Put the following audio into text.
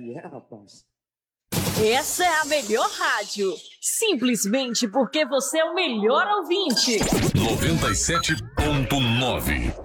rapaz. Essa é a melhor rádio. Simplesmente porque você é o melhor ouvinte. 97.9